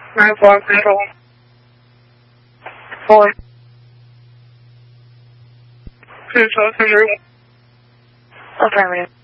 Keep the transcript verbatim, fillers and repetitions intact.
nine four control. Four. Two, so three. Affirmative.